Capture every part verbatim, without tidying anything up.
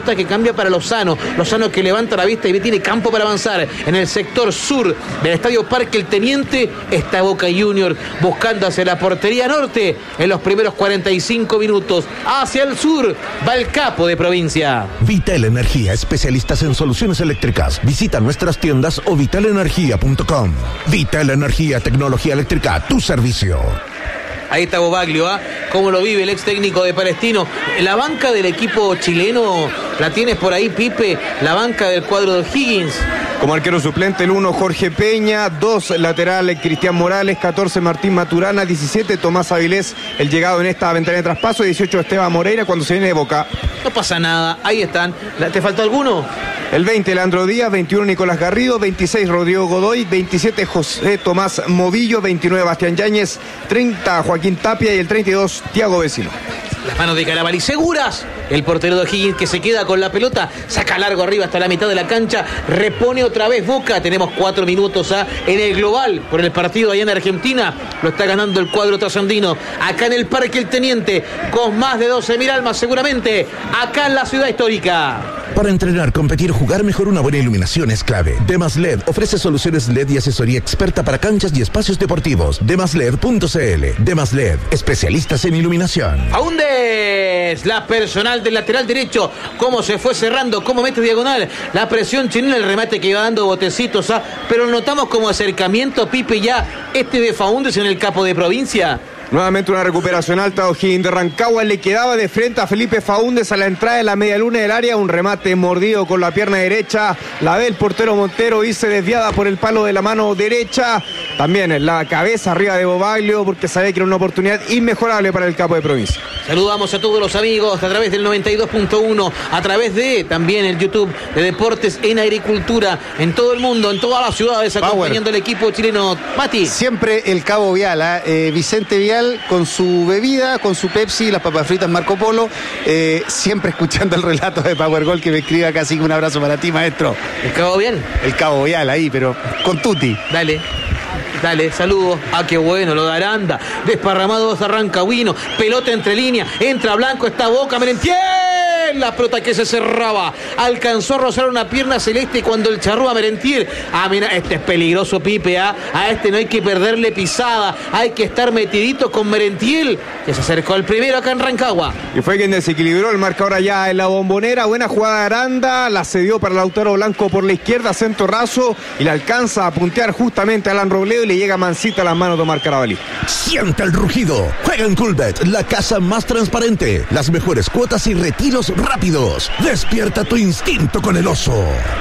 que cambia para Lozano. Lozano que levanta la vista y tiene campo para avanzar. En el sector sur del Estadio Parque El Teniente está Boca Juniors buscando hacia la portería norte en los primeros cuarenta y cinco minutos. Hacia el sur va el capo de provincia. Vital Energía, especialistas en soluciones eléctricas. Visita nuestras tiendas o vital energía punto com. Vital Energía, tecnología eléctrica a tu servicio. Ahí está Bobaglio, ¿ah? ¿eh? ¿Cómo lo vive el ex técnico de Palestino? La banca del equipo chileno, ¿la tienes por ahí, Pipe? La banca del cuadro de Higgins. Como arquero suplente, el uno, Jorge Peña. dos, laterales, Cristian Morales. catorce, Martín Maturana. diecisiete, Tomás Avilés, el llegado en esta ventana de traspaso. dieciocho, Esteban Moreira, cuando se viene de Boca. No pasa nada, ahí están. ¿Te faltó alguno? El veinte, Leandro Díaz. veintiuno, Nicolás Garrido. veintiséis, Rodrigo Godoy. veintisiete, José Tomás Movillo. veintinueve, Bastián Yáñez. treinta, Joaquín Tapia. Y el treinta y dos, Tiago Vecino. Las manos de Carabalí seguras. El portero de Higgins que se queda con la pelota, saca largo arriba hasta la mitad de la cancha, repone otra vez Boca. Tenemos cuatro minutos ¿ah? en el global por el partido allá en Argentina. Lo está ganando el cuadro trasandino. Acá en el Parque El Teniente, con más de doce mil almas seguramente. Acá en la ciudad histórica. Para entrenar, competir, jugar mejor, una buena iluminación es clave. Demas L E D ofrece soluciones L E D y asesoría experta para canchas y espacios deportivos. demas led punto cl. Demas L E D, especialistas en iluminación. Faúndez, la personal del lateral derecho. Cómo se fue cerrando, cómo mete diagonal. La presión chilena, el remate que iba dando botecitos. ¿ah? Pero notamos como acercamiento, Pipe, ya este de Faúndez en el capo de provincia. Nuevamente una recuperación alta. O'Higgins de Rancagua le quedaba de frente a Felipe Faúndez a la entrada de la media luna del área. Un remate mordido con la pierna derecha. La ve el portero Montero y se desviada por el palo de la mano derecha. También en la cabeza arriba de Bobaglio, porque sabía que era una oportunidad inmejorable para el capo de provincia. Saludamos a todos los amigos a través del noventa y dos punto uno, a través de también el YouTube de Deportes en Agricultura, en todo el mundo, en todas las ciudades, acompañando al equipo chileno. Mati. Siempre el Cabo Vial, ¿eh? Eh, Vicente Vial con su bebida, con su Pepsi, las papas fritas Marco Polo, eh, siempre escuchando el relato de Power Gol que me escribe acá, así que un abrazo para ti, maestro. ¿El Cabo Vial? El Cabo Vial ahí, pero con tutti. Dale. Dale, saludos. Ah, qué bueno, lo de Aranda. Desparramado dos Rancagüino. Pelota entre línea. Entra Blanco, está Boca, Merentiel. La pelota que se cerraba. Alcanzó a rozar una pierna celeste cuando el charrúa Merentiel. Ah, mira, este es peligroso, Pipe. ¿ah? A este no hay que perderle pisada. Hay que estar metidito con Merentiel, que se acercó al primero acá en Rancagua. Y fue quien desequilibró el marcador allá en la Bombonera. Buena jugada de Aranda. La cedió para Lautaro Blanco por la izquierda, centro raso. Y le alcanza a puntear justamente a Alan Robledo y le llega mansita a las manos de Omar Carabalí. Siente el rugido. Juega en Coolbet, la casa más transparente. Las mejores cuotas y retiros rápidos. Despierta tu instinto con el oso.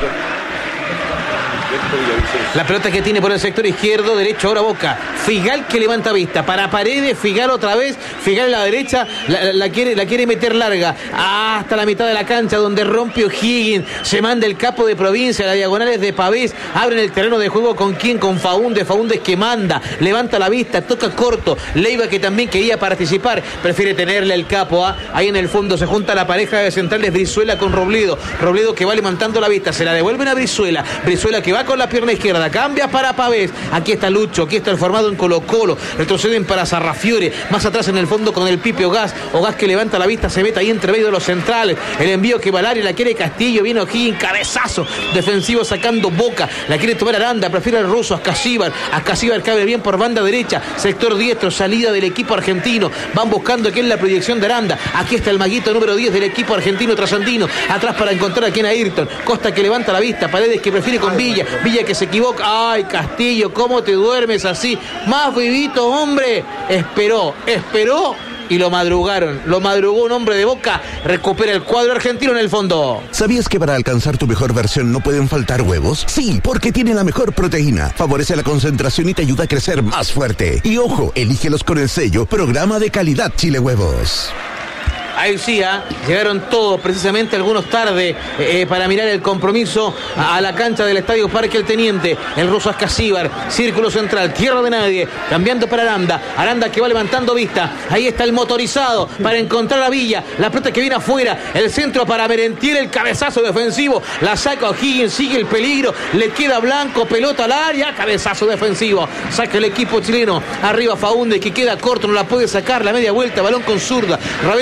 La pelota que tiene por el sector izquierdo, derecho ahora Boca. Figal que levanta vista. Para Paredes, Figal otra vez. Figal a la derecha, la, la, quiere, la quiere meter larga. Hasta la mitad de la cancha donde rompe O'Higgins. Se manda el capo de provincia. Las diagonales de Pavés. Abren el terreno de juego con quién, con Faúndez. Faúndez que manda. Levanta la vista, toca corto. Leiva que también quería participar. Prefiere tenerle el capo. ¿ah? Ahí en el fondo se junta la pareja de centrales Brizuela con Robledo. Robledo que va levantando la vista. Se la devuelven a Brizuela. Brizuela que va con la pierna izquierda. Cambia para Pavés. Aquí está Lucho. Aquí está el formado en Colo Colo. Retroceden para Sarrafiore. Más atrás en el fondo con el Pipe Ogás. Ogás que levanta la vista. Se mete ahí entre medio de los centrales. El envío que va al área. La quiere Castillo. Viene O'Higgins. Cabezazo defensivo sacando Boca. La quiere tomar Aranda. Prefiere el ruso. Ascasíbar. Ascasíbar cabe bien por banda derecha. Sector diestro. Salida del equipo argentino. Van buscando aquí en la proyección de Aranda. Aquí está el maguito número diez del equipo argentino trasandino. Atrás para encontrar aquí en Ayrton. Costa que levanta la vista. Paredes que prefiere con Villa. Villa que se equivoca. Ay, Castillo, ¿cómo te duermes así? Más vivito, hombre. Esperó, esperó y lo madrugaron. Lo madrugó un hombre de Boca. Recupera el cuadro argentino en el fondo. ¿Sabías que para alcanzar tu mejor versión no pueden faltar huevos? Sí, porque tiene la mejor proteína. Favorece la concentración y te ayuda a crecer más fuerte. Y ojo, elígelos con el sello Programa de Calidad Chile Huevos. Ahí sí, ¿eh? Llegaron todos, precisamente algunos tarde, eh, para mirar el compromiso a, a la cancha del Estadio Parque El Teniente. El ruso Ascasíbar, círculo central, tierra de nadie, cambiando para Aranda. Aranda que va levantando vista. Ahí está el motorizado para encontrar a Villa. La pelota que viene afuera, el centro para Merentiel, el cabezazo defensivo. La saca O'Higgins, sigue el peligro. Le queda Blanco, pelota al área, cabezazo defensivo. Saca el equipo chileno. Arriba Faúndez que queda corto, no la puede sacar. La media vuelta, balón con zurda. Ravelo que no puede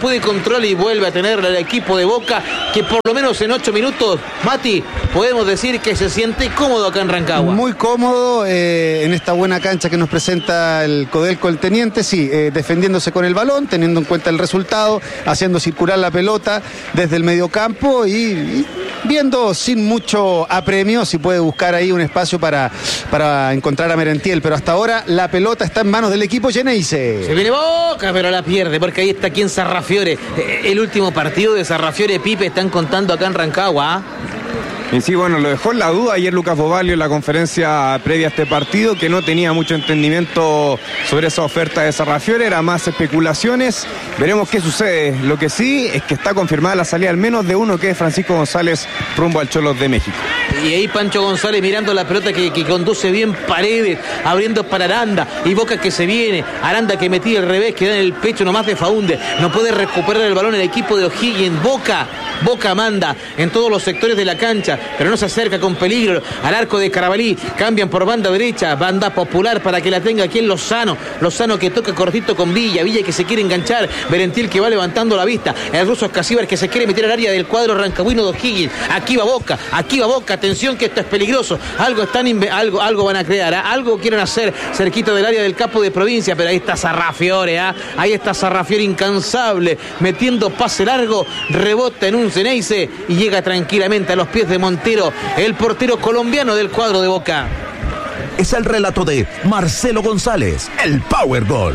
puede controlar y vuelve a tener el equipo de Boca, que por lo menos en ocho minutos, Mati, podemos decir que se siente cómodo acá en Rancagua. Muy cómodo eh, en esta buena cancha que nos presenta el Codelco el Teniente, sí, eh, defendiéndose con el balón, teniendo en cuenta el resultado, haciendo circular la pelota desde el mediocampo y, y viendo sin mucho apremio si puede buscar ahí un espacio para, para encontrar a Merentiel, pero hasta ahora la pelota está en manos del equipo Geneise. Se viene Boca, pero la pierde, porque ahí está quien Sarrafiore. El último partido de Sarrafiore, Pipe, están contando acá en Rancagua, ¿eh? Y sí, bueno, lo dejó en la duda ayer Lucas Bovalio en la conferencia previa a este partido, que no tenía mucho entendimiento sobre esa oferta de Sarrafiore, era más especulaciones. Veremos qué sucede. Lo que sí es que está confirmada la salida al menos de uno, que es Francisco González, rumbo al Cholos de México. Y ahí Pancho González mirando la pelota que, que conduce bien Paredes, abriendo para Aranda, y Boca que se viene, Aranda que metía el revés, que da en el pecho nomás de Faúndez, no puede recuperar el balón el equipo de O'Higgins. Boca, Boca manda en todos los sectores de la cancha, pero no se acerca con peligro al arco de Carabalí. Cambian por banda derecha, banda popular para que la tenga aquí en Lozano. Lozano que toca cortito con Villa, Villa que se quiere enganchar, Merentiel que va levantando la vista, el ruso Escasíbar que se quiere meter al área del cuadro rancagüino de O'Higgins. Aquí va Boca, aquí va Boca, atención que esto es peligroso, algo están inve- algo, algo van a crear, ¿eh? Algo quieren hacer cerquita del área del capo de provincia, pero ahí está Sarrafiore, ¿eh? Ahí está Sarrafiore incansable, metiendo pase largo, rebota en un Geneise y llega tranquilamente a los pies de Montero, el portero colombiano del cuadro de Boca. Es el relato de Marcelo González, el Power Gol.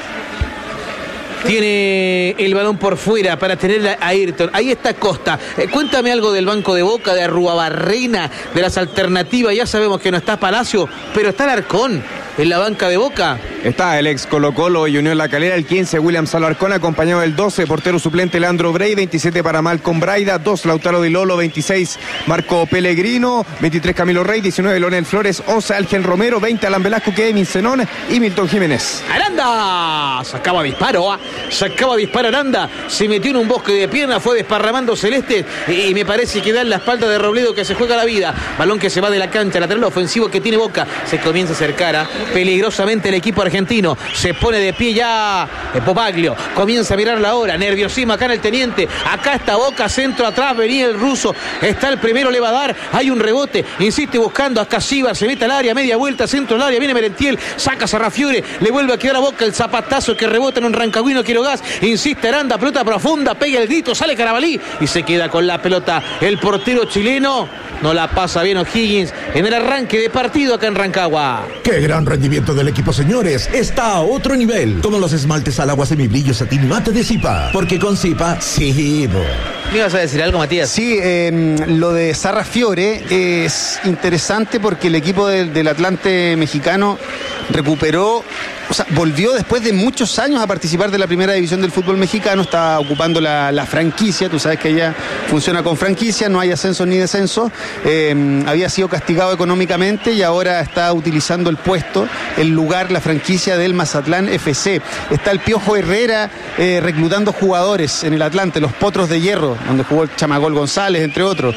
Tiene el balón por fuera para tener a Ayrton. Ahí está Costa. Eh, cuéntame algo del banco de Boca, de Arruabarrena, de las alternativas. Ya sabemos que no está Palacio, pero está Alarcón en la banca de Boca. Está el ex Colo Colo y Unión La Calera, el quince William Salarcón, acompañado del doce, portero suplente Leandro Brey, veintisiete para Malcolm Braida, dos Lautaro Di Lolo, veintiséis Marco Pellegrino, veintitrés Camilo Rey, diecinueve Leonel Flores, once Ángel Romero, veinte Alan Velasco, Kevin Zenón y Milton Jiménez. Aranda sacaba disparo, ¿eh? sacaba disparo Aranda, se metió en un bosque de piernas, fue desparramando Celeste y me parece que da en la espalda de Robledo que se juega la vida. Balón que se va de la cancha, lateral ofensivo que tiene Boca, se comienza a acercar ¿eh? peligrosamente el equipo argentino, se pone de pie ya Popaglio, comienza a mirar la hora, nerviosismo acá en el Teniente, acá está Boca, centro atrás, venía el ruso, está el primero, le va a dar, hay un rebote, insiste buscando a Escasíbar, se mete al área, media vuelta, centro al área, viene Merentiel, saca Sarrafiore, le vuelve a quedar a Boca el zapatazo que rebota en un rancagüino Quirogas, insiste Aranda, pelota profunda, pega el grito, sale Carabalí y se queda con la pelota el portero chileno. No la pasa bien O'Higgins en el arranque de partido acá en Rancagua. ¡Qué gran rendimiento del equipo, señores! Está a otro nivel. Como los esmaltes al agua semibrillo satín mate de Zipa. Porque con Zipa, sí, bo. ¿Me ibas a decir algo, Matías? Sí, eh, lo de Sarrafiore es interesante porque el equipo del, del Atlante mexicano recuperó, o sea, volvió después de muchos años a participar de la primera división del fútbol mexicano, está ocupando la, la franquicia, tú sabes que ella funciona con franquicia, no hay ascenso ni descenso, eh, había sido castigado económicamente y ahora está utilizando el puesto, el lugar, la franquicia del Mazatlán F C. Está el Piojo Herrera eh, reclutando jugadores en el Atlante, los Potros de Hierro, donde jugó el Chamagol González, entre otros.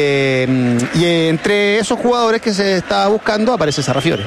Eh, y eh, entre esos jugadores que se estaba buscando aparece Sarrafiore.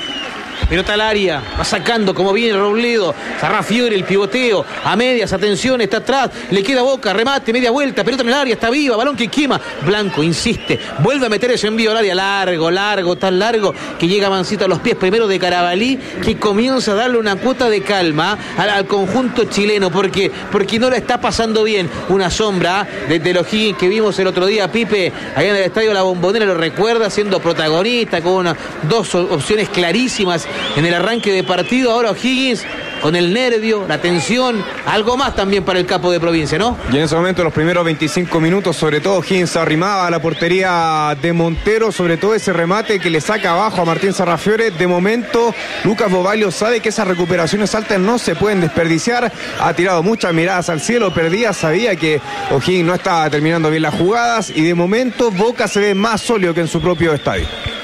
Pelota al área, va sacando como viene Robledo, Sarrafiore, el pivoteo, a medias, atención, está atrás, le queda Boca, remate, media vuelta, pelota en el área, está viva, balón que quema, Blanco insiste, vuelve a meter ese envío al área, largo, largo, tan largo, que llega Mancito a los pies primero de Carabalí, que comienza a darle una cuota de calma al, al conjunto chileno, porque, porque no la está pasando bien, una sombra desde los O'Higgins que vimos el otro día, Pipe, allá en el estadio La Bombonera, lo recuerda, siendo protagonista, con una, dos opciones clarísimas en el arranque de partido. Ahora O'Higgins con el nervio, la tensión, algo más también para el capo de provincia, ¿no? Y en ese momento, los primeros veinticinco minutos, sobre todo O'Higgins arrimaba a la portería de Montero, sobre todo ese remate que le saca abajo a Martín Sarrafiore. De momento, Lucas Bovalio sabe que esas recuperaciones altas no se pueden desperdiciar, ha tirado muchas miradas al cielo, perdía, sabía que O'Higgins no estaba terminando bien las jugadas y de momento Boca se ve más sólido que en su propio estadio.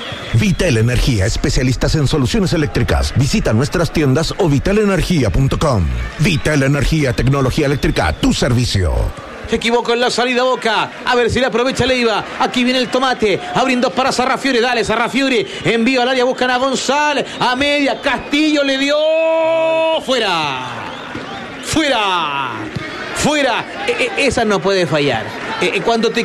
Vital Energía, especialistas en soluciones eléctricas. Visita nuestras tiendas o vital energía punto com. Vital Energía, tecnología eléctrica, tu servicio. Se equivocó en la salida Boca. A ver si le aprovecha Leiva. Aquí viene el tomate. Abriendo para Sarrafiore. Dale, Sarrafiore. Envío al área. Buscan a González. A media. Castillo le dio. Fuera. Fuera. fuera. E- e- esa no puede fallar. Eh, cuando te